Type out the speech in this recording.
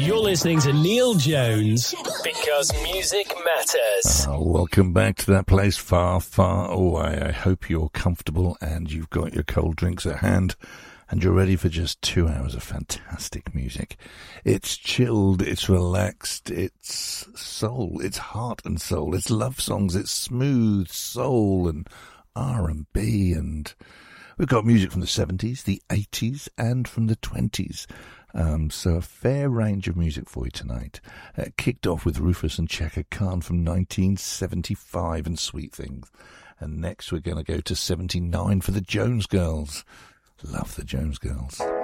You're listening to Neil Jones, because music matters. Welcome back to that place far, far away. I hope you're comfortable and you've got your cold drinks at hand and you're ready for just 2 hours of fantastic music. It's chilled, it's relaxed, it's soul, it's heart and soul, it's love songs, it's smooth soul and R&B, and we've got music from the 70s, the 80s and from the 20s. So a fair range of music for you tonight. Kicked off with Rufus and Chaka Khan from 1975 and Sweet Things. And next we're going to go to 79 for the Jones Girls. Love the Jones Girls.